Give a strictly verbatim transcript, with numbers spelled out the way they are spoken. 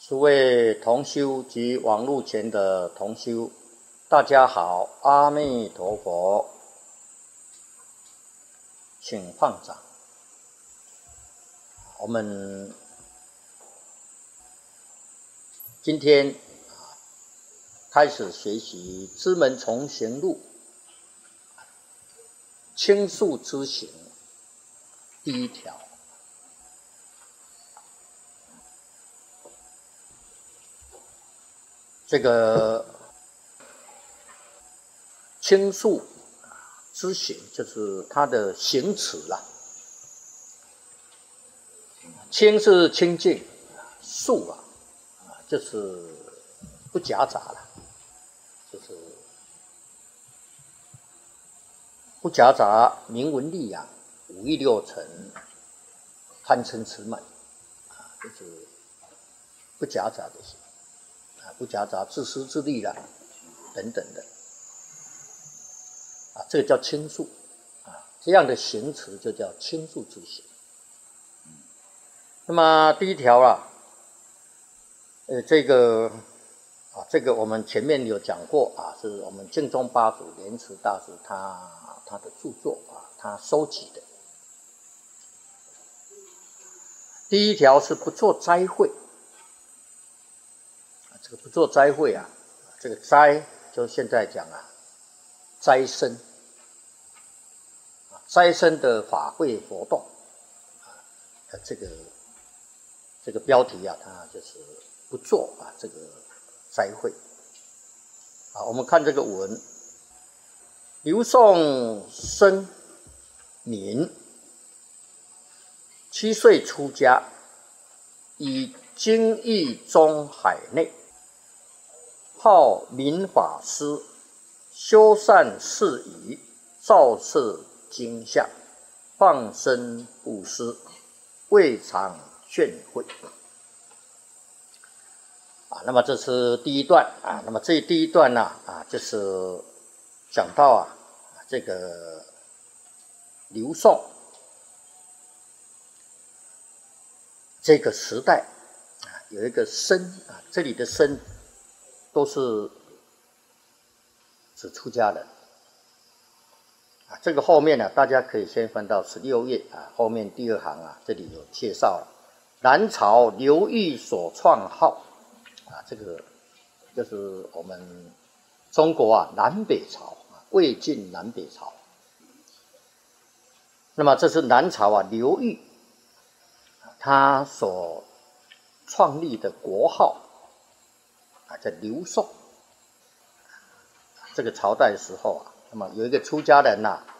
诸位同修及网络前的同修，大家好，阿弥陀佛，请放掌。我们今天开始学习《知门重行录》倾诉之行第一条。这个倾诉之行，就是它的行词啦。清是清净，诉啊，就是不夹杂了，就是不夹杂名闻利养、五欲六尘、贪嗔痴慢，啊，就是不夹杂这些。不夹杂自私自利啦，等等的，啊，这个叫倾诉，啊，这样的行词就叫倾诉之行。那么第一条啊，呃，这个啊，这个我们前面有讲过啊，是我们净宗八祖莲池大师他他的著作啊，他收集的。第一条是不做灾会。这个不做斋会啊，这个斋就是现在讲啊，斋生，斋生的法会活动，啊，这个这个标题啊，它就是不做啊这个斋会。啊，我们看这个文，刘宋生民，七岁出家，以经义中海内。号明法师，修善事宜，照摄经相，放生布施，未尝劝诲。啊，那么这是第一段啊。那么这第一段呢啊，就是讲到啊这个刘宋这个时代啊，有一个僧啊，这里的僧都是指出家人啊。这个后面呢、啊，大家可以先翻到十六页啊，后面第二行啊，这里有介绍了南朝刘裕所创号啊，这个就是我们中国啊南北朝啊，魏晋南北朝。那么这是南朝啊刘裕他所创立的国号。啊，叫刘宋。这个朝代的时候啊，那么有一个出家人呐、啊，